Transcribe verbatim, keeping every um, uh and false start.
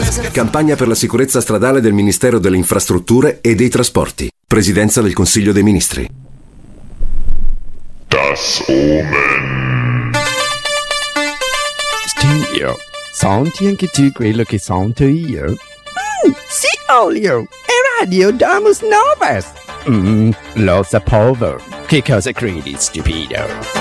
Campagna per la sicurezza stradale del Ministero delle Infrastrutture e dei Trasporti. Presidenza del Consiglio dei Ministri. Das Omen. Studio. Senti anche tu quello che sento io? Mm, sì, Olio. È Radio Damus Novas. Mm, lo sapevo. Che cosa credi, stupido?